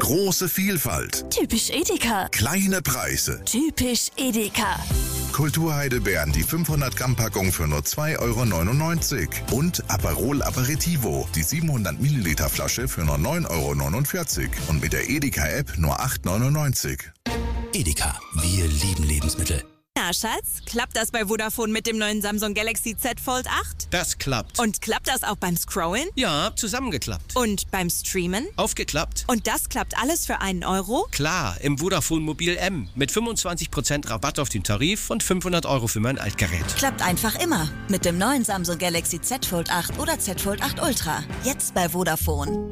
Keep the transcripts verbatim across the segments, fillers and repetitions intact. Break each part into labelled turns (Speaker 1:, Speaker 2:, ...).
Speaker 1: Große Vielfalt.
Speaker 2: Typisch Edeka.
Speaker 1: Kleine Preise.
Speaker 2: Typisch Edeka.
Speaker 1: Kulturheidelbeeren, die fünfhundert Gramm Packung für nur zwei Euro neunundneunzig. Und Aperol Aperitivo, die siebenhundert Milliliter Flasche für nur neun Euro neunundvierzig. Und mit der Edeka-App nur acht Euro neunundneunzig.
Speaker 3: Edeka, wir lieben Lebensmittel.
Speaker 4: Na, Schatz, klappt das bei Vodafone mit dem neuen Samsung Galaxy Z Fold acht?
Speaker 5: Das klappt.
Speaker 4: Und klappt das auch beim Scrollen?
Speaker 5: Ja, zusammengeklappt.
Speaker 4: Und beim Streamen?
Speaker 5: Aufgeklappt.
Speaker 4: Und das klappt alles für einen Euro?
Speaker 5: Klar, im Vodafone Mobil M. Mit fünfundzwanzig Prozent Rabatt auf den Tarif und fünfhundert Euro für mein Altgerät.
Speaker 6: Klappt einfach immer. Mit dem neuen Samsung Galaxy Z Fold acht oder Z Fold acht Ultra. Jetzt bei Vodafone.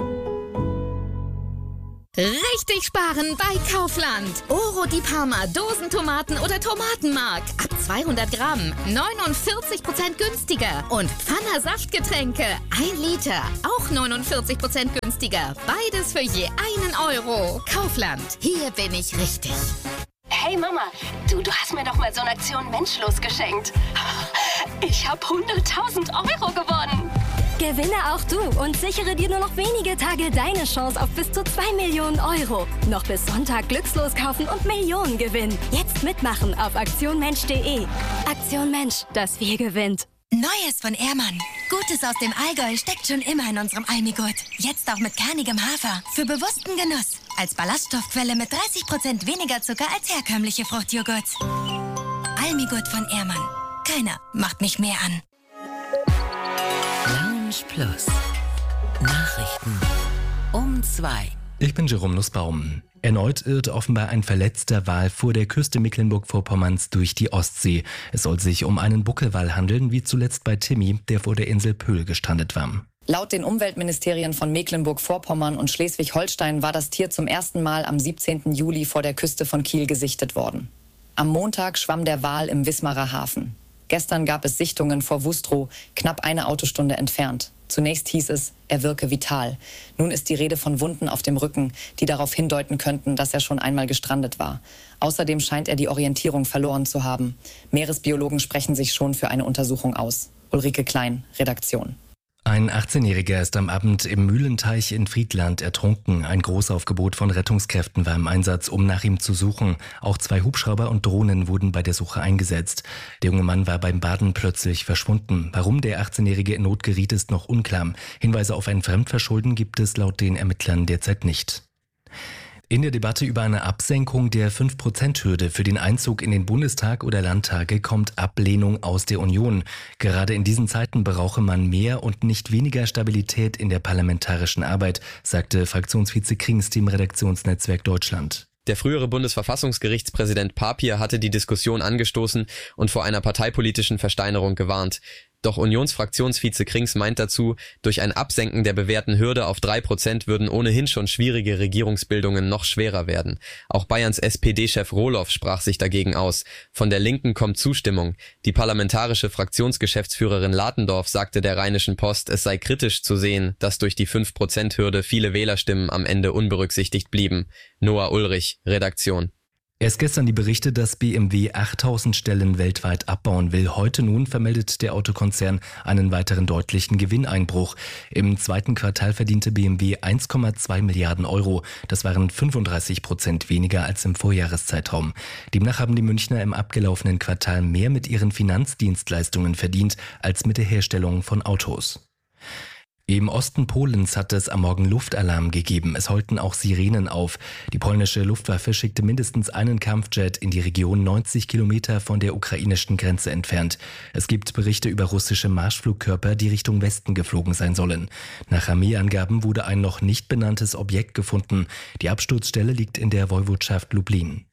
Speaker 7: Richtig sparen bei Kaufland. Oro di Parma, Dosentomaten oder Tomatenmark. Ab zweihundert Gramm, neunundvierzig Prozent günstiger. Und Pfanner Saftgetränke, ein Liter, auch neunundvierzig Prozent günstiger. Beides für je einen Euro. Kaufland, hier bin ich richtig.
Speaker 8: Hey Mama, du, du hast mir doch mal so eine Aktion Menschlos geschenkt. Ich habe hunderttausend Euro gewonnen.
Speaker 2: Gewinne auch du und sichere dir nur noch wenige Tage deine Chance auf bis zu zwei Millionen Euro. Noch bis Sonntag glückslos kaufen und Millionen gewinnen. Jetzt mitmachen auf aktion mensch punkt de. Aktion Mensch, das Wir gewinnt.
Speaker 9: Neues von Ehrmann. Gutes aus dem Allgäu steckt schon immer in unserem Almigurt. Jetzt auch mit kernigem Hafer. Für bewussten Genuss. Als Ballaststoffquelle mit dreißig Prozent weniger Zucker als herkömmliche Fruchtjoghurts. Almigurt von Ehrmann. Keiner macht mich mehr an.
Speaker 10: Lounge Plus. Nachrichten um zwei.
Speaker 11: Ich bin Jerome Nussbaum. Erneut irrt offenbar ein verletzter Wal vor der Küste Mecklenburg-Vorpommerns durch die Ostsee. Es soll sich um einen Buckelwal handeln, wie zuletzt bei Timmy, der vor der Insel Pöhl gestrandet war.
Speaker 12: Laut den Umweltministerien von Mecklenburg-Vorpommern und Schleswig-Holstein war das Tier zum ersten Mal am siebzehnten Juli vor der Küste von Kiel gesichtet worden. Am Montag schwamm der Wal im Wismarer Hafen. Gestern gab es Sichtungen vor Wustrow, knapp eine Autostunde entfernt. Zunächst hieß es, er wirke vital. Nun ist die Rede von Wunden auf dem Rücken, die darauf hindeuten könnten, dass er schon einmal gestrandet war. Außerdem scheint er die Orientierung verloren zu haben. Meeresbiologen sprechen sich schon für eine Untersuchung aus. Ulrike Klein, Redaktion.
Speaker 11: Ein achtzehnjähriger ist am Abend im Mühlenteich in Friedland ertrunken. Ein Großaufgebot von Rettungskräften war im Einsatz, um nach ihm zu suchen. Auch zwei Hubschrauber und Drohnen wurden bei der Suche eingesetzt. Der junge Mann war beim Baden plötzlich verschwunden. Warum der achtzehnjährige in Not geriet, ist noch unklar. Hinweise auf ein Fremdverschulden gibt es laut den Ermittlern derzeit nicht. In der Debatte über eine Absenkung der fünf Prozent Hürde für den Einzug in den Bundestag oder Landtage kommt Ablehnung aus der Union. Gerade in diesen Zeiten brauche man mehr und nicht weniger Stabilität in der parlamentarischen Arbeit, sagte Fraktionsvize Krings dem Redaktionsnetzwerk Deutschland.
Speaker 13: Der frühere Bundesverfassungsgerichtspräsident Papier hatte die Diskussion angestoßen und vor einer parteipolitischen Versteinerung gewarnt. Doch Unionsfraktionsvize Krings meint dazu, durch ein Absenken der bewährten Hürde auf drei Prozent würden ohnehin schon schwierige Regierungsbildungen noch schwerer werden. Auch Bayerns S P D-Chef Rohloff sprach sich dagegen aus. Von der Linken kommt Zustimmung. Die parlamentarische Fraktionsgeschäftsführerin Latendorf sagte der Rheinischen Post, es sei kritisch zu sehen, dass durch die fünf Prozent Hürde viele Wählerstimmen am Ende unberücksichtigt blieben. Noah Ulrich, Redaktion.
Speaker 11: Erst gestern die Berichte, dass B M W achttausend Stellen weltweit abbauen will. Heute nun vermeldet der Autokonzern einen weiteren deutlichen Gewinneinbruch. Im zweiten Quartal verdiente B M W eins Komma zwei Milliarden Euro. Das waren fünfunddreißig Prozent weniger als im Vorjahreszeitraum. Demnach haben die Münchner im abgelaufenen Quartal mehr mit ihren Finanzdienstleistungen verdient als mit der Herstellung von Autos. Im Osten Polens hat es am Morgen Luftalarm gegeben. Es heulten auch Sirenen auf. Die polnische Luftwaffe schickte mindestens einen Kampfjet in die Region neunzig Kilometer von der ukrainischen Grenze entfernt. Es gibt Berichte über russische Marschflugkörper, die Richtung Westen geflogen sein sollen. Nach Armeeangaben wurde ein noch nicht benanntes Objekt gefunden. Die Absturzstelle liegt in der Woiwodschaft Lublin.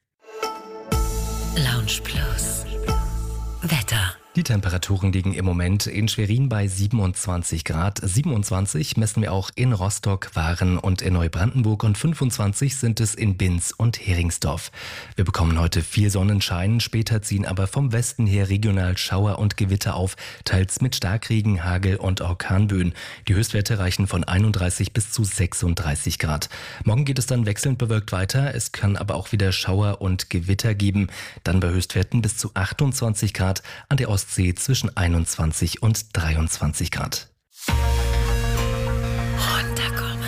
Speaker 10: Lounge Plus. Wetter.
Speaker 11: Die Temperaturen liegen im Moment in Schwerin bei siebenundzwanzig Grad. siebenundzwanzig messen wir auch in Rostock, Waren und in Neubrandenburg und fünfundzwanzig sind es in Binz und Heringsdorf. Wir bekommen heute viel Sonnenschein, später ziehen aber vom Westen her regional Schauer und Gewitter auf, teils mit Starkregen, Hagel und Orkanböen. Die Höchstwerte reichen von einunddreißig bis zu sechsunddreißig Grad. Morgen geht es dann wechselnd bewölkt weiter, es kann aber auch wieder Schauer und Gewitter geben. Dann bei Höchstwerten bis zu achtundzwanzig Grad, an der Ostsee zwischen einundzwanzig und dreiundzwanzig Grad.
Speaker 10: Runterkommen.